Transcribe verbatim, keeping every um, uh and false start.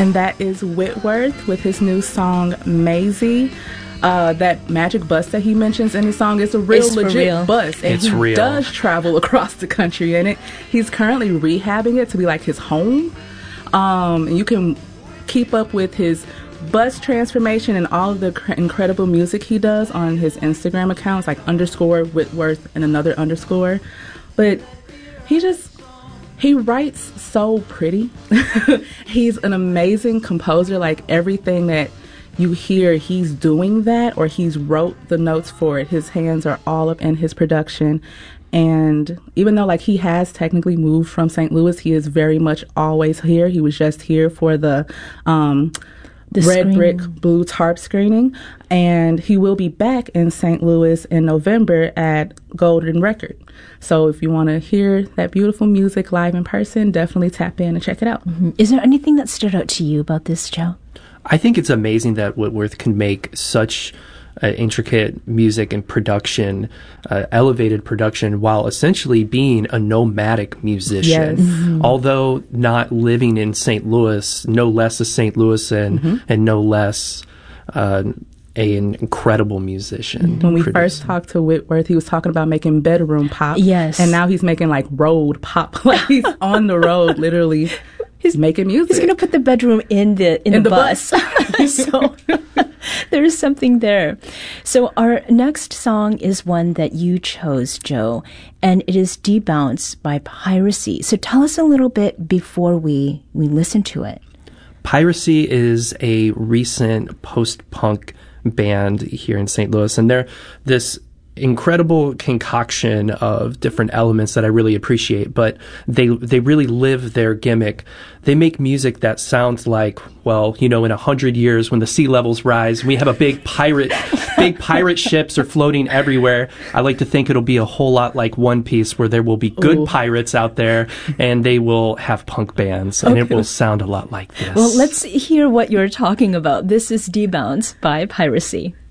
And that is Whitworth with his new song, Maisie. Uh, that magic bus that he mentions in his song is a real it's legit real. bus. And it's he real. does travel across the country in it. He's currently rehabbing it to be like his home. Um, and you can keep up with his bus transformation and all of the cr- incredible music he does on his Instagram accounts, like underscore Whitworth and another underscore. But he just... He writes so pretty. He's an amazing composer. Like, everything that you hear, he's doing that, or he's wrote the notes for it. His hands are all up in his production. And even though, like, he has technically moved from Saint Louis, he is very much always here. He was just here for the... Um, The Red screen. Brick Blue Tarp screening, and he will be back in Saint Louis in November at Golden Record. So if you want to hear that beautiful music live in person, definitely tap in and check it out. Mm-hmm. Is there anything that stood out to you about this, Joe? I think it's amazing that Whitworth can make such uh, intricate music and production, uh, elevated production, while essentially being a nomadic musician. Yes. Mm-hmm. Although not living in Saint Louis, no less a Saint Louis and, mm-hmm. and no less uh, a, an incredible musician. When we producer. first talked to Whitworth, he was talking about making bedroom pop. Yes. And now he's making like road pop. Like, he's on the road, literally. He's making music. He's going to put the bedroom in the in, in the, the bus. bus. So there's something there. So our next song is one that you chose, Joe, and it is Debounce by Piracy. So tell us a little bit before we, we listen to it. Piracy is a recent post-punk band here in Saint Louis, and they're this incredible concoction of different elements that I really appreciate, but they they really live their gimmick. They make music that sounds like, well, you know, in a hundred years when the sea levels rise, we have a big pirate, big pirate ships are floating everywhere. I like to think it'll be a whole lot like One Piece, where there will be good Ooh. pirates out there, and they will have punk bands, and Okay. it will sound a lot like this. Well, let's hear what you're talking about. This is Debounce by Piracy.